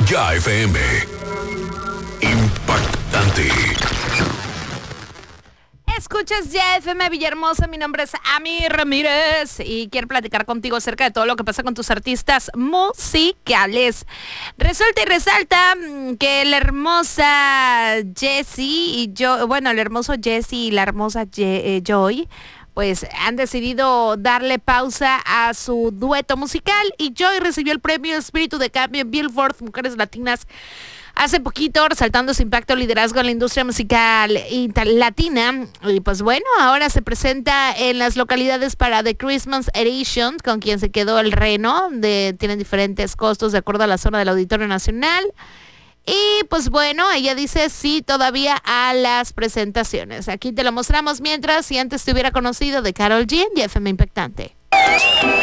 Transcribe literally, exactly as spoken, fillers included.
Ya F M. Impactante. Escuchas Ya F M Villahermosa, mi nombre es Ami Ramírez y quiero platicar contigo acerca de todo lo que pasa con tus artistas musicales. Resulta y resalta que la hermosa Jessie y yo, bueno, el hermoso Jessie y la hermosa Je- eh, Joy, pues han decidido darle pausa a su dueto musical y Joy recibió el premio Espíritu de Cambio en Billboard Mujeres Latinas hace poquito, resaltando su impacto y liderazgo en la industria musical latina. Y pues bueno, ahora se presenta en las localidades para The Christmas Edition, con quien se quedó el reno. De, tienen diferentes costos de acuerdo a la zona del Auditorio Nacional. Y pues bueno, ella dice sí todavía a las presentaciones. Aquí te lo mostramos mientras, si antes te hubiera conocido de Karol G en Y F M Impactante.